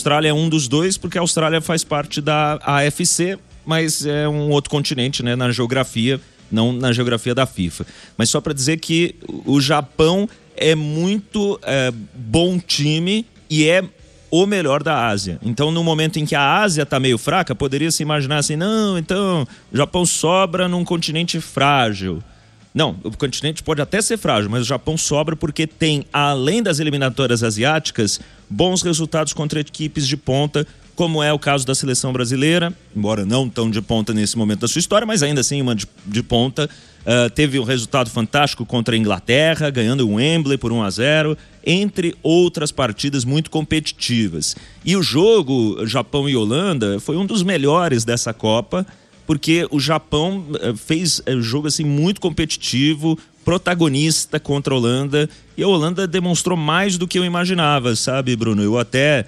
Austrália é um dos dois, porque a Austrália faz parte da AFC, mas é um outro continente, né, na geografia, não na geografia da FIFA. Mas só para dizer que o Japão é muito bom time e é o melhor da Ásia. Então, no momento em que a Ásia está meio fraca, poderia se imaginar assim, não, então o Japão sobra num continente frágil. Não, o continente pode até ser frágil, mas o Japão sobra porque tem, além das eliminatórias asiáticas, bons resultados contra equipes de ponta, como é o caso da seleção brasileira, embora não tão de ponta nesse momento da sua história, mas ainda assim uma de ponta. Teve um resultado fantástico contra a Inglaterra, ganhando o Wembley por 1-0, entre outras partidas muito competitivas. E o jogo Japão e Holanda foi um dos melhores dessa Copa, porque o Japão fez jogo assim, muito competitivo, protagonista contra a Holanda, e a Holanda demonstrou mais do que eu imaginava, sabe, Bruno? Eu até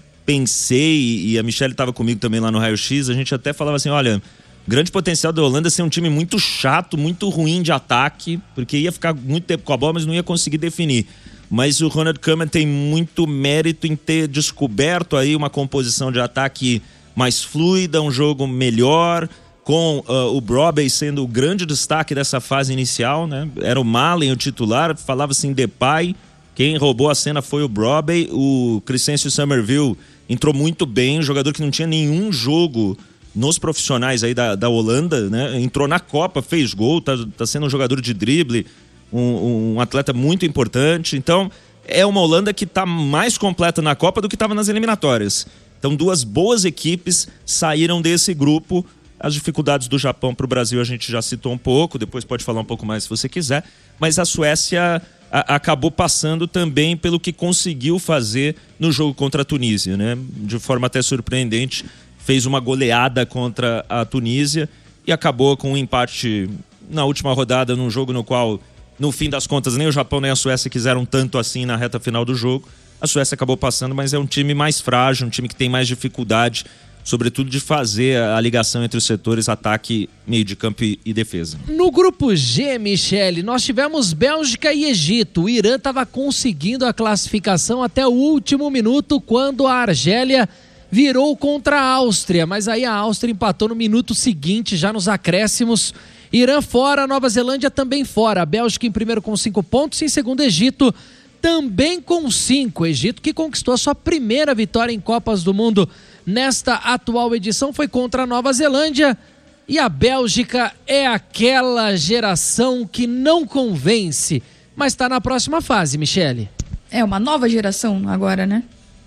pensei, e a Michelle estava comigo também lá no Raio X, a gente até falava assim, olha, grande potencial da Holanda é ser um time muito chato, muito ruim de ataque, porque ia ficar muito tempo com a bola, mas não ia conseguir definir. Mas o Ronald Koeman tem muito mérito em ter descoberto aí uma composição de ataque mais fluida, um jogo melhor, com o Brobbey sendo o grande destaque dessa fase inicial, né? Era o Malen o titular, falava-se em Depay, quem roubou a cena foi o Brobbey, o Crescencio Summerville entrou muito bem, um jogador que não tinha nenhum jogo nos profissionais aí da Holanda, né? Entrou na Copa, fez gol, tá sendo um jogador de drible, um atleta muito importante. Então, é uma Holanda que está mais completa na Copa do que estava nas eliminatórias. Então, duas boas equipes saíram desse grupo. As dificuldades do Japão para o Brasil a gente já citou um pouco, depois pode falar um pouco mais se você quiser, mas a Suécia acabou passando também pelo que conseguiu fazer no jogo contra a Tunísia, né? De forma até surpreendente, fez uma goleada contra a Tunísia e acabou com um empate na última rodada, num jogo no qual, no fim das contas, nem o Japão nem a Suécia quiseram tanto assim na reta final do jogo. A Suécia acabou passando, mas é um time mais frágil, um time que tem mais dificuldade, sobretudo de fazer a ligação entre os setores ataque, meio de campo e defesa. No grupo G, Michele, nós tivemos Bélgica e Egito. O Irã estava conseguindo a classificação até o último minuto, quando a Argélia virou contra a Áustria, mas aí a Áustria empatou no minuto seguinte, já nos acréscimos. Irã fora, Nova Zelândia também fora. A Bélgica em primeiro com 5 pontos, em segundo Egito também com 5. Egito que conquistou a sua primeira vitória em Copas do Mundo nesta atual edição foi contra a Nova Zelândia. E a Bélgica é aquela geração que não convence, mas está na próxima fase, Michele. É uma nova geração agora, né?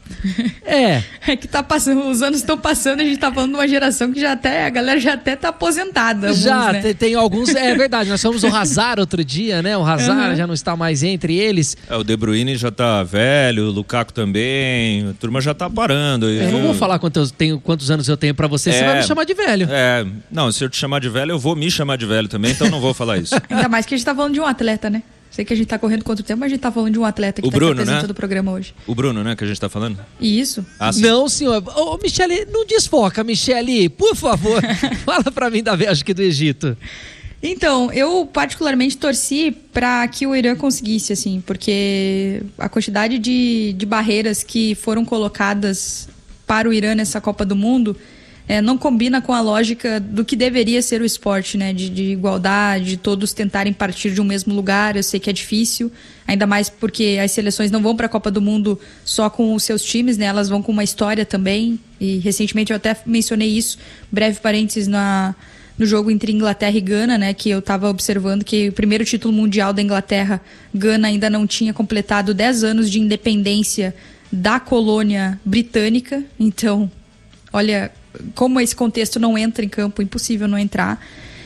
É que tá passando, os anos estão passando, a gente tá falando de uma geração que a galera já até tá aposentada. Alguns, já, né? tem alguns, é verdade, nós fomos o Hazard outro dia, né? O Hazard já não está mais entre eles. O De Bruyne já tá velho, o Lukaku também, a turma já tá parando. Eu não vou falar quantos anos eu tenho pra você, você vai me chamar de velho. Não, se eu te chamar de velho, eu vou me chamar de velho também, então não vou falar isso. Ainda mais que a gente tá falando de um atleta, né? Sei que a gente tá correndo contra o tempo, mas a gente tá falando de um atleta que tá representando, né? O programa hoje. O Bruno, né, que a gente tá falando? Isso. Não, senhor. Michele, não desfoca, Michele, por favor. Fala pra mim da Bélgica e do Egito. Então, eu particularmente torci para que o Irã conseguisse, assim, porque a quantidade de barreiras que foram colocadas para o Irã nessa Copa do Mundo não combina com a lógica do que deveria ser o esporte, né? De igualdade, de todos tentarem partir de um mesmo lugar. Eu sei que é difícil, ainda mais porque as seleções não vão para a Copa do Mundo só com os seus times, né? Elas vão com uma história também. E recentemente eu até mencionei isso, breve parênteses, no jogo entre Inglaterra e Gana, né? Que eu estava observando que o primeiro título mundial da Inglaterra, Gana ainda não tinha completado 10 anos de independência da colônia britânica. Então, olha como esse contexto não entra em campo, impossível não entrar.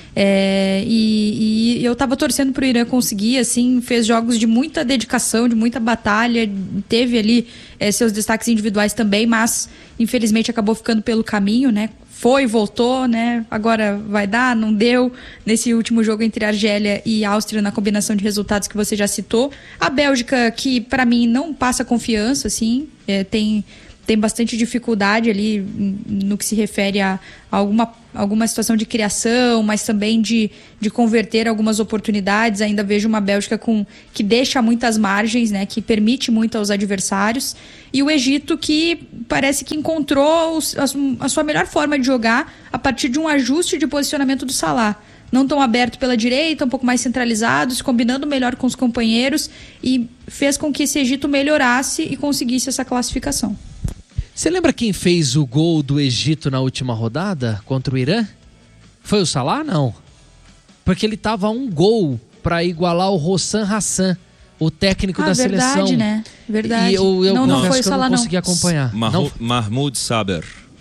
E eu tava torcendo pro Irã conseguir, assim, fez jogos de muita dedicação, de muita batalha, teve ali seus destaques individuais também, mas infelizmente acabou ficando pelo caminho, né? Foi, voltou, né? Agora vai dar, não deu. Nesse último jogo entre Argélia e Áustria, na combinação de resultados que você já citou. A Bélgica, que para mim não passa confiança, assim, tem tem bastante dificuldade ali no que se refere a alguma situação de criação, mas também de converter algumas oportunidades. Ainda vejo uma Bélgica que deixa muitas margens, né, que permite muito aos adversários. E o Egito, que parece que encontrou a sua melhor forma de jogar a partir de um ajuste de posicionamento do Salah. Não tão aberto pela direita, um pouco mais centralizados, combinando melhor com os companheiros, e fez com que esse Egito melhorasse e conseguisse essa classificação. Você lembra quem fez o gol do Egito na última rodada contra o Irã? Foi o Salah? Não. Porque ele estava a um gol para igualar o Hossam Hassan, o técnico da seleção. Verdade, né? Verdade. E eu não foi o Salah, não consegui acompanhar. Mahmoud Saber.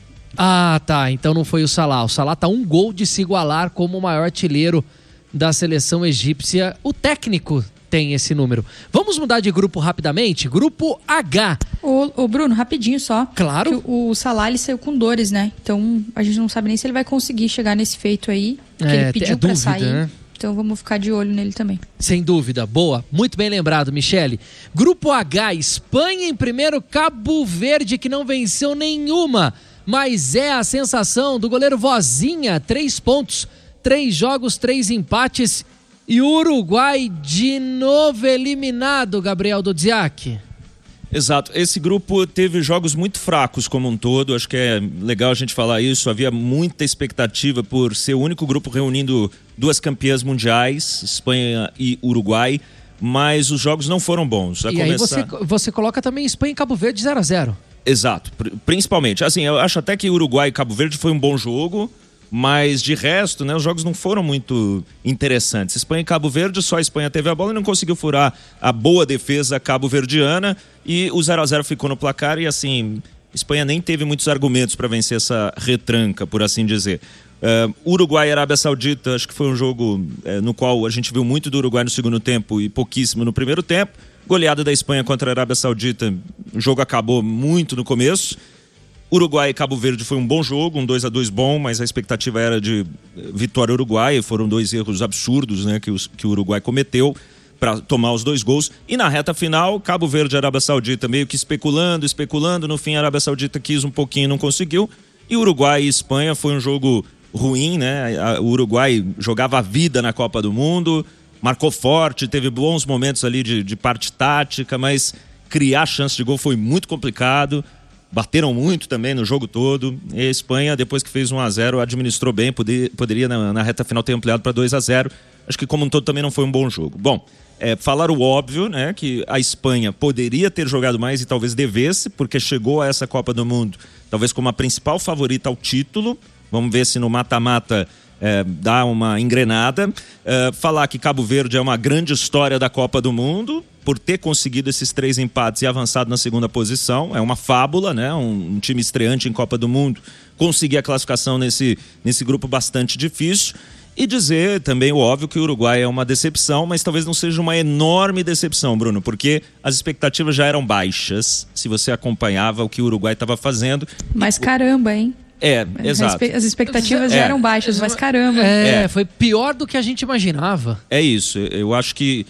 Ah, tá. Então não foi o Salah. O Salah tá um gol de se igualar como o maior artilheiro da seleção egípcia. O técnico tem esse número. Vamos mudar de grupo rapidamente? Grupo H. Ô Bruno, rapidinho só. Claro. Que o Salah, ele saiu com dores, né? Então a gente não sabe nem se ele vai conseguir chegar nesse feito aí. Porque ele pediu pra sair. Né? Então vamos ficar de olho nele também. Sem dúvida. Boa. Muito bem lembrado, Michele. Grupo H. Espanha em primeiro, Cabo Verde, que não venceu nenhuma. Mas é a sensação do goleiro Vozinha. 3 pontos, 3 jogos, 3 empates. E o Uruguai de novo eliminado, Gabriel Dodziak. Exato. Esse grupo teve jogos muito fracos como um todo. Acho que é legal a gente falar isso. Havia muita expectativa por ser o único grupo reunindo 2 campeãs mundiais, Espanha e Uruguai. Mas os jogos não foram bons. Aí você coloca também Espanha e Cabo Verde 0-0. Exato. Principalmente. Assim, eu acho até que Uruguai e Cabo Verde foi um bom jogo. Mas de resto, né, os jogos não foram muito interessantes. Espanha e Cabo Verde, só a Espanha teve a bola e não conseguiu furar a boa defesa cabo-verdiana, e o 0-0 ficou no placar. E assim, Espanha nem teve muitos argumentos para vencer essa retranca, por assim dizer. Uruguai e Arábia Saudita, acho que foi um jogo no qual a gente viu muito do Uruguai no segundo tempo e pouquíssimo no primeiro tempo. Goleada da Espanha contra a Arábia Saudita, o jogo acabou muito no começo. Uruguai e Cabo Verde foi um bom jogo, um 2-2 bom, mas a expectativa era de vitória uruguaia. Foram 2 erros absurdos, né, que o Uruguai cometeu para tomar os 2 gols. E na reta final, Cabo Verde e Arábia Saudita meio que especulando. No fim, a Arábia Saudita quis um pouquinho e não conseguiu. E Uruguai e Espanha foi um jogo ruim, né? O Uruguai jogava a vida na Copa do Mundo, marcou forte, teve bons momentos ali de parte tática, mas criar chance de gol foi muito complicado. Bateram muito também no jogo todo. E a Espanha, depois que fez 1-0, administrou bem. Poderia na reta final ter ampliado para 2-0. Acho que como um todo também não foi um bom jogo. Bom, falar o óbvio, né? Que a Espanha poderia ter jogado mais e talvez devesse, porque chegou a essa Copa do Mundo talvez como a principal favorita ao título. Vamos ver se no mata-mata dá uma engrenada. Falar que Cabo Verde é uma grande história da Copa do Mundo, por ter conseguido esses 3 empates e avançado na segunda posição. É uma fábula, né? Um time estreante em Copa do Mundo conseguir a classificação nesse grupo bastante difícil. E dizer também o óbvio que o Uruguai é uma decepção, mas talvez não seja uma enorme decepção, Bruno, porque as expectativas já eram baixas, se você acompanhava o que o Uruguai estava fazendo. Mas caramba, hein? Exato. As expectativas já eram baixas, mas caramba. Foi pior do que a gente imaginava. É isso, eu acho que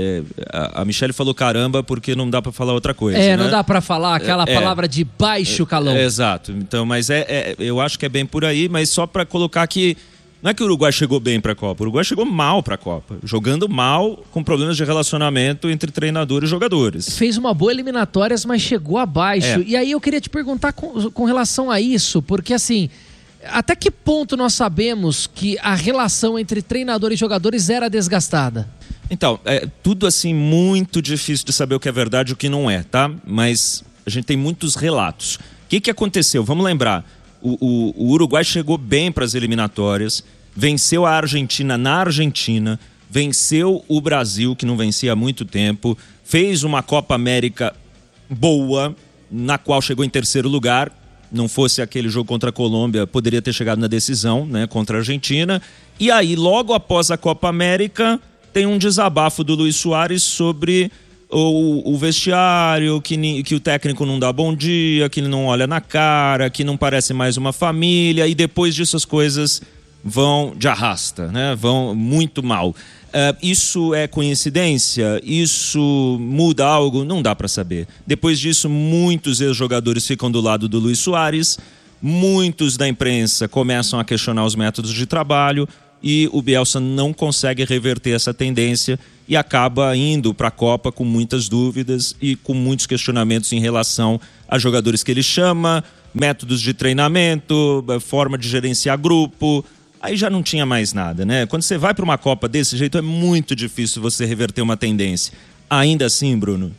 a Michele falou caramba porque não dá pra falar outra coisa, né? Não dá pra falar aquela palavra de baixo calão. Exato, então, mas eu acho que é bem por aí, mas só pra colocar que não é que o Uruguai chegou bem pra Copa, o Uruguai chegou mal pra Copa, jogando mal, com problemas de relacionamento entre treinador e jogadores. Fez uma boa eliminatórias, mas chegou abaixo. E aí eu queria te perguntar com relação a isso, porque assim, até que ponto nós sabemos que a relação entre treinador e jogadores era desgastada? Então, é tudo assim muito difícil de saber o que é verdade e o que não é, tá? Mas a gente tem muitos relatos. O que aconteceu? Vamos lembrar, o Uruguai chegou bem para as eliminatórias, venceu a Argentina na Argentina, venceu o Brasil, que não vencia há muito tempo, fez uma Copa América boa, na qual chegou em 3º lugar. Não fosse aquele jogo contra a Colômbia, poderia ter chegado na decisão, né, contra a Argentina. E aí, logo após a Copa América, tem um desabafo do Luis Soares sobre o vestiário, que o técnico não dá bom dia, que ele não olha na cara, que não parece mais uma família, e depois disso as coisas vão de arrasta, né? Vão muito mal. Isso é coincidência? Isso muda algo? Não dá para saber. Depois disso, muitos ex-jogadores ficam do lado do Luis Soares, muitos da imprensa começam a questionar os métodos de trabalho e o Bielsa não consegue reverter essa tendência e acaba indo para a Copa com muitas dúvidas e com muitos questionamentos em relação a jogadores que ele chama, métodos de treinamento, forma de gerenciar grupo. Aí já não tinha mais nada, né? Quando você vai para uma Copa desse jeito, é muito difícil você reverter uma tendência. Ainda assim, Bruno,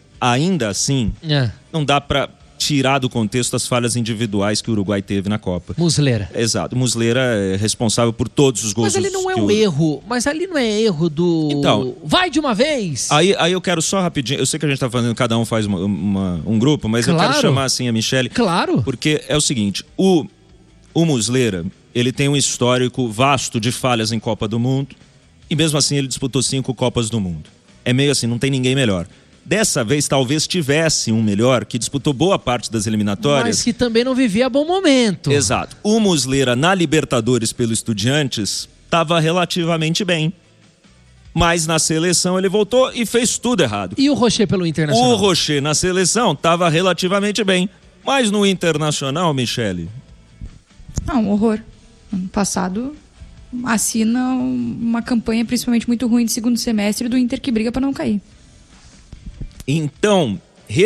não dá para tirar do contexto as falhas individuais que o Uruguai teve na Copa. Muslera. Exato. Muslera é responsável por todos os gols. Mas ali não é um erro. Mas ali não é erro do... Então, vai de uma vez! Aí eu quero só rapidinho... Eu sei que a gente tá fazendo... Cada um faz um grupo, mas eu quero chamar assim a Michele. Claro. Porque é o seguinte, o Muslera, ele tem um histórico vasto de falhas em Copa do Mundo e mesmo assim ele disputou 5 Copas do Mundo. É meio assim, não tem ninguém melhor. Dessa vez talvez tivesse um melhor que disputou boa parte das eliminatórias. Mas que também não vivia bom momento. Exato. O Muslera na Libertadores pelo Estudiantes estava relativamente bem. Mas na seleção ele voltou e fez tudo errado. E o Rocher pelo Internacional? O Rocher na seleção estava relativamente bem. Mas no Internacional, Michele... Um horror. Ano passado assina uma campanha principalmente muito ruim de segundo semestre do Inter que briga para não cair. Então,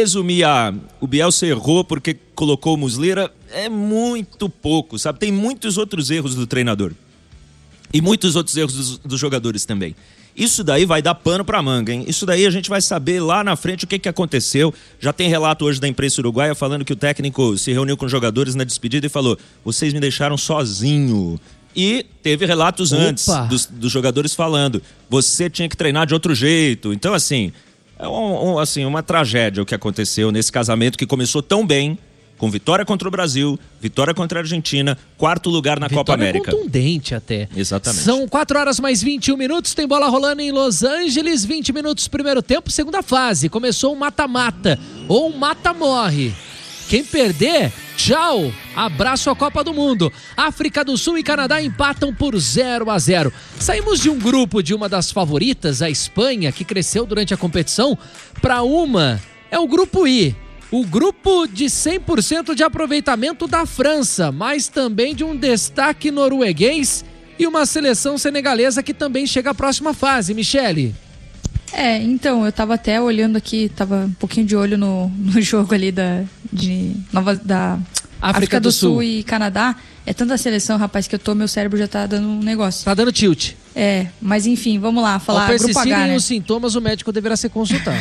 o Bielsa errou porque colocou o Muslera é muito pouco, sabe? Tem muitos outros erros do treinador. E muitos outros erros dos jogadores também. Isso daí vai dar pano pra manga, hein? Isso daí a gente vai saber lá na frente o que aconteceu. Já tem relato hoje da imprensa uruguaia falando que o técnico se reuniu com os jogadores na despedida e falou: vocês me deixaram sozinho. E teve relatos antes dos jogadores falando: você tinha que treinar de outro jeito. Então, assim... É uma tragédia o que aconteceu nesse casamento que começou tão bem, com vitória contra o Brasil, vitória contra a Argentina, 4º lugar na Copa América. Contundente até. Exatamente. São 4 horas mais 21 minutos, tem bola rolando em Los Angeles, 20 minutos primeiro tempo, segunda fase. Começou um mata-mata, ou um mata-morre. Quem perder, tchau, abraço à Copa do Mundo. África do Sul e Canadá empatam por 0-0. Saímos de um grupo de uma das favoritas, a Espanha, que cresceu durante a competição, para é o grupo I. O grupo de 100% de aproveitamento da França, mas também de um destaque norueguês e uma seleção senegalesa que também chega à próxima fase, Michele. Então, eu tava até olhando aqui, tava um pouquinho de olho no jogo ali da África do Sul e Canadá. É tanta seleção, rapaz, que meu cérebro já tá dando um negócio. Tá dando tilt. Mas enfim, vamos lá, falar grupo H, né? Os sintomas, o médico deverá ser consultado.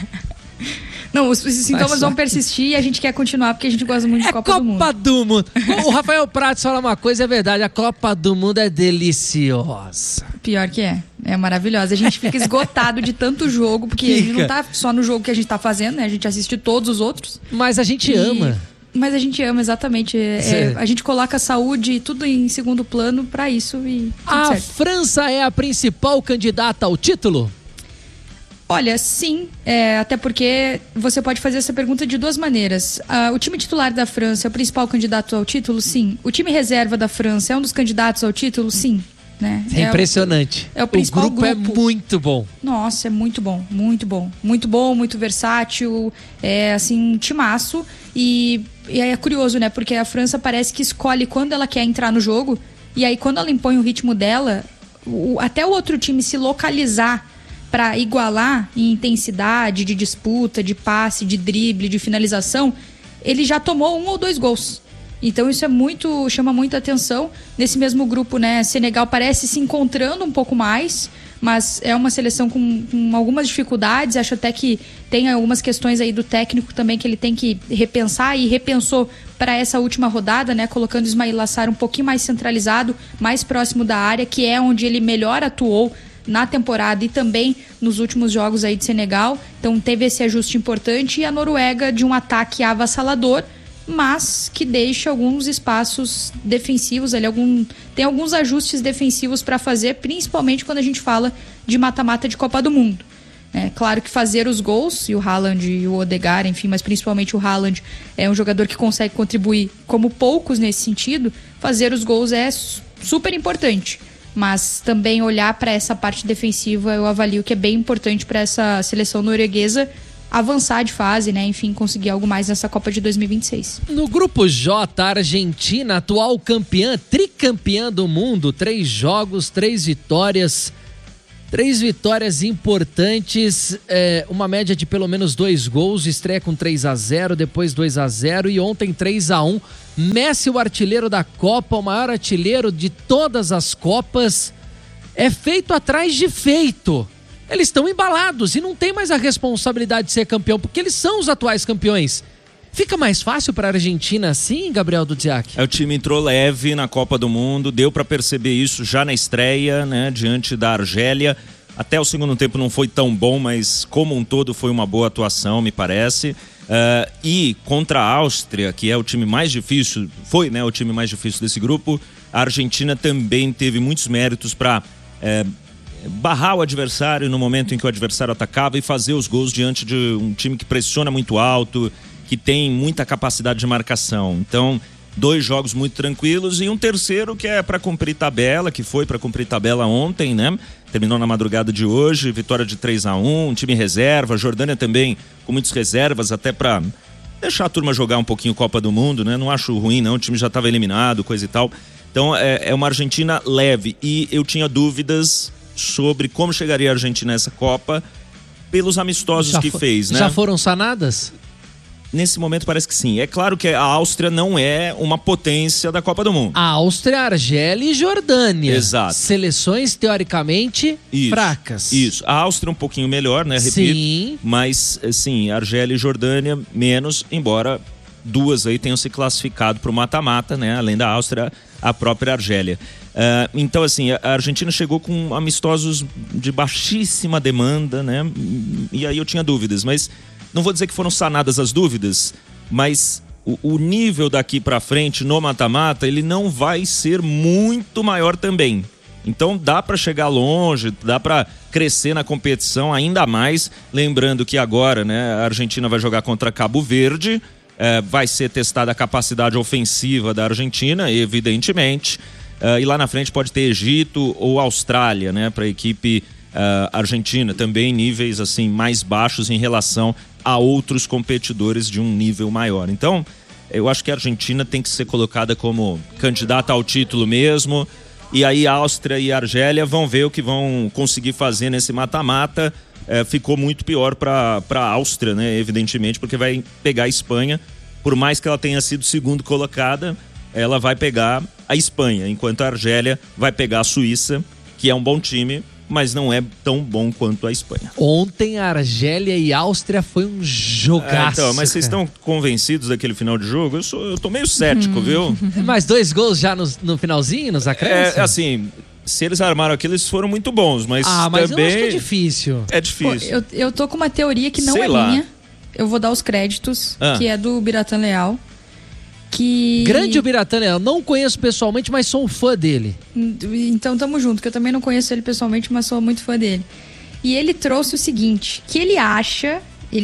Não, os sintomas vão persistir e a gente quer continuar porque a gente gosta muito de Copa do Mundo. Copa do Mundo. O Rafael Prates fala uma coisa, é verdade, a Copa do Mundo é deliciosa. Pior que é maravilhosa. A gente fica esgotado de tanto jogo, porque a gente não tá só no jogo que a gente tá fazendo, né? A gente assiste todos os outros. Mas a gente ama. Mas a gente ama, exatamente. A gente coloca a saúde e tudo em segundo plano pra isso e a certo. França é a principal candidata ao título? Olha, sim, até porque você pode fazer essa pergunta de duas maneiras. O time titular da França é o principal candidato ao título? Sim. O time reserva da França é um dos candidatos ao título? Sim. Né? É impressionante. O principal grupo. É muito bom. Nossa, é muito bom, muito bom. Muito bom, muito versátil, assim, um timaço. E é curioso, né? Porque a França parece que escolhe quando ela quer entrar no jogo, e aí quando ela impõe o ritmo dela, até o outro time se localizar para igualar em intensidade de disputa, de passe, de drible, de finalização, ele já tomou 1 ou 2 gols. Então isso chama muita atenção. Nesse mesmo grupo, né, Senegal parece se encontrando um pouco mais, mas é uma seleção com algumas dificuldades. Acho até que tem algumas questões aí do técnico também que ele tem que repensar, e repensou para essa última rodada, né, colocando Ismail Assar um pouquinho mais centralizado, mais próximo da área, que é onde ele melhor atuou na temporada e também nos últimos jogos aí de Senegal. Então teve esse ajuste importante, e a Noruega de um ataque avassalador, mas que deixa alguns espaços defensivos ali, tem alguns ajustes defensivos para fazer, principalmente quando a gente fala de mata-mata de Copa do Mundo. É claro que fazer os gols, e o Haaland e o Odegaard, enfim, mas principalmente o Haaland é um jogador que consegue contribuir como poucos nesse sentido. Fazer os gols é super importante, Mas também olhar para essa parte defensiva, eu avalio que é bem importante para essa seleção norueguesa avançar de fase, né? Enfim, conseguir algo mais nessa Copa de 2026. No grupo J, a Argentina, atual campeã, tricampeã do mundo, 3 jogos, 3 vitórias. 3 vitórias importantes, uma média de pelo menos 2 gols, estreia com 3-0, depois 2-0 e ontem 3-1. Messi, o artilheiro da Copa, o maior artilheiro de todas as Copas, é feito atrás de feito. Eles estão embalados e não tem mais a responsabilidade de ser campeão, porque eles são os atuais campeões. Fica mais fácil para a Argentina assim, Gabriel Dudziak? O time entrou leve na Copa do Mundo, deu para perceber isso já na estreia, né, diante da Argélia. Até o segundo tempo não foi tão bom, mas como um todo foi uma boa atuação, me parece. E contra a Áustria, que é o time mais difícil, foi, né, o time mais difícil desse grupo, a Argentina também teve muitos méritos para barrar o adversário no momento em que o adversário atacava e fazer os gols diante de um time que pressiona muito alto, que tem muita capacidade de marcação. Então, 2 jogos muito tranquilos e um terceiro que é para cumprir tabela, que foi para cumprir tabela ontem, né? Terminou na madrugada de hoje, vitória de 3-1, um time reserva, Jordânia também com muitas reservas, até para deixar a turma jogar um pouquinho Copa do Mundo, né? Não acho ruim não, o time já estava eliminado, coisa e tal. Então, é uma Argentina leve e eu tinha dúvidas sobre como chegaria a Argentina nessa Copa pelos amistosos que fez, né? Já foram sanadas? Nesse momento parece que sim. É claro que a Áustria não é uma potência da Copa do Mundo. A Áustria, Argélia e Jordânia. Exato. Seleções teoricamente fracas. Isso. A Áustria um pouquinho melhor, né? Repito. Sim. Mas, sim, Argélia e Jordânia menos, embora 2 aí tenham se classificado para o mata-mata, né? Além da Áustria, a própria Argélia. Então, assim, a Argentina chegou com amistosos de baixíssima demanda, né? E aí eu tinha dúvidas, mas não vou dizer que foram sanadas as dúvidas, mas o nível daqui para frente no mata-mata, ele não vai ser muito maior também. Então dá para chegar longe, dá para crescer na competição ainda mais, lembrando que agora, né, a Argentina vai jogar contra Cabo Verde, vai ser testada a capacidade ofensiva da Argentina, evidentemente, e lá na frente pode ter Egito ou Austrália, né, para a equipe argentina, também níveis assim mais baixos em relação a outros competidores de um nível maior. Então, eu acho que a Argentina tem que ser colocada como candidata ao título mesmo, e aí a Áustria e a Argélia vão ver o que vão conseguir fazer nesse mata-mata. Ficou muito pior para a Áustria, né, evidentemente, porque vai pegar a Espanha, por mais que ela tenha sido segundo colocada, ela vai pegar a Espanha, enquanto a Argélia vai pegar a Suíça, que é um bom time, mas não é tão bom quanto a Espanha. Ontem a Argélia e a Áustria foi um jogaço. Então, mas vocês estão convencidos daquele final de jogo? Eu tô meio cético, viu? Mais 2 gols já no finalzinho, nos acréscimos? Assim, se eles armaram aquilo, eles foram muito bons, mas mas também... eu acho que é difícil. É difícil. Pô, eu tô com uma teoria que não minha. Eu vou dar os créditos, que é do Biratan Leal. Grande o Biratan Leal, não conheço pessoalmente, mas sou um fã dele. Então tamo junto, que eu também não conheço ele pessoalmente, mas sou muito fã dele. E ele trouxe o seguinte, que ele acha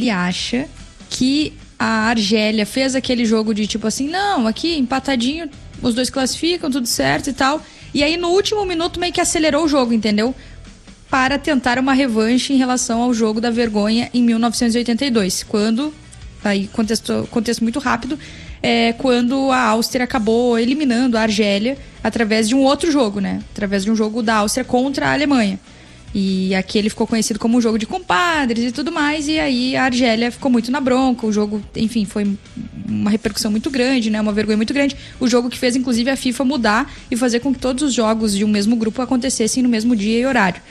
que a Argélia fez aquele jogo de tipo assim, não, aqui empatadinho, os 2 classificam, tudo certo e tal. E aí no último minuto meio que acelerou o jogo, entendeu? Para tentar uma revanche em relação ao jogo da vergonha em 1982, quando, aí contexto muito rápido, quando a Áustria acabou eliminando a Argélia através de um outro jogo, né? Através de um jogo da Áustria contra a Alemanha. E aqui ele ficou conhecido como um jogo de compadres e tudo mais, e aí a Argélia ficou muito na bronca, o jogo, enfim, foi uma repercussão muito grande, né? Uma vergonha muito grande. O jogo que fez, inclusive, a FIFA mudar e fazer com que todos os jogos de um mesmo grupo acontecessem no mesmo dia e horário.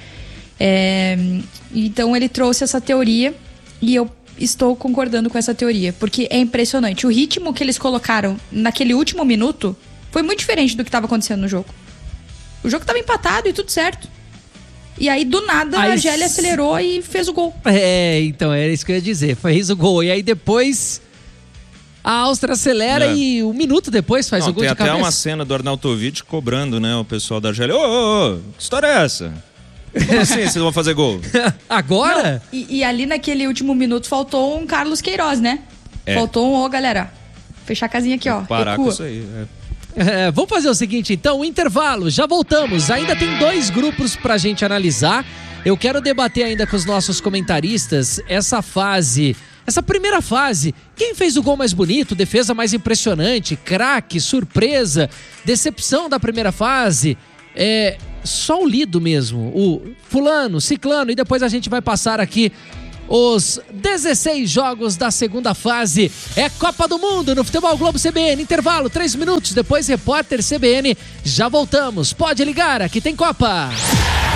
Então ele trouxe essa teoria e eu estou concordando com essa teoria, porque é impressionante. O ritmo que eles colocaram naquele último minuto foi muito diferente do que estava acontecendo no jogo. O jogo estava empatado e tudo certo. E aí, do nada, a Argélia acelerou e fez o gol. Então, era isso que eu ia dizer. Fez o gol. E aí, depois, a Áustria acelera e um minuto depois faz o gol de cabeça. Tem até uma cena do Arnautovic cobrando, né, o pessoal da Argélia. Ô, que história é essa? Como assim vocês vão fazer gol? Agora? Não, e ali naquele último minuto faltou um Carlos Queiroz, né? Faltou galera, fechar a casinha aqui, ó. Parar recua. com isso aí. Vamos fazer o seguinte, então, o intervalo, já voltamos. Ainda tem 2 grupos pra gente analisar. Eu quero debater ainda com os nossos comentaristas essa primeira fase. Quem fez o gol mais bonito, defesa mais impressionante, craque, surpresa, decepção da primeira fase? Só o lido mesmo, o fulano, ciclano, e depois a gente vai passar aqui os 16 jogos da segunda fase. É Copa do Mundo no Futebol Globo CBN. Intervalo, 3 minutos, depois Repórter CBN. Já voltamos, pode ligar, aqui tem Copa.